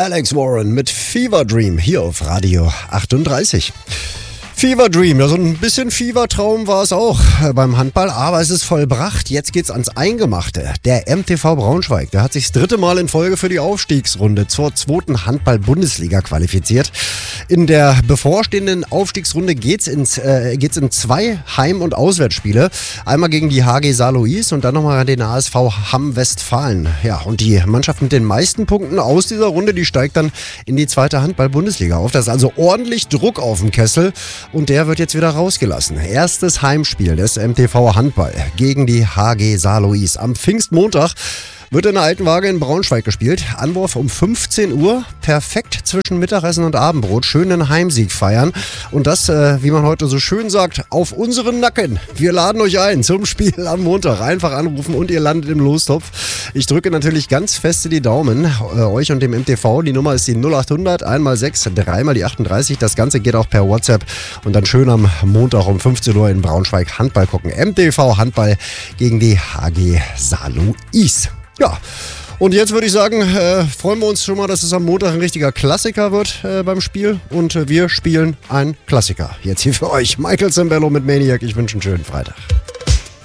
Alex Warren mit Fever Dream hier auf Radio 38. Fever Dream, ja, so ein bisschen Fiebertraum war es auch beim Handball, aber es ist vollbracht. Jetzt geht's ans Eingemachte. Der MTV Braunschweig, der hat sich das dritte Mal in Folge für die Aufstiegsrunde zur zweiten Handball-Bundesliga qualifiziert. In der bevorstehenden Aufstiegsrunde geht's in zwei Heim- und Auswärtsspiele. Einmal gegen die HG Saarlouis und dann nochmal den ASV Hamm Westfalen. Ja, und die Mannschaft mit den meisten Punkten aus dieser Runde, die steigt dann in die zweite Handball-Bundesliga auf. Das ist also ordentlich Druck auf dem Kessel. Und der wird jetzt wieder rausgelassen. Erstes Heimspiel des MTV Handball gegen die HG Saarlouis. Am Pfingstmontag wird in der Alten Waage in Braunschweig gespielt. Anwurf um 15 Uhr. Perfekt zwischen Mittagessen und Abendbrot. Schönen Heimsieg feiern. Und das, wie man heute so schön sagt, auf unseren Nacken. Wir laden euch ein zum Spiel am Montag. Einfach anrufen und ihr landet im Lostopf. Ich drücke natürlich ganz feste die Daumen. Euch und dem MTV. Die Nummer ist die 0800 1x6 3x die 38. Das Ganze geht auch per WhatsApp. Und dann schön am Montag um 15 Uhr in Braunschweig Handball gucken. MTV Handball gegen die HG Saarlouis. Ja, und jetzt würde ich sagen, freuen wir uns schon mal, dass es am Montag ein richtiger Klassiker wird beim Spiel. Und wir spielen einen Klassiker. Jetzt hier für euch Michael Zembello mit Maniac. Ich wünsche einen schönen Freitag.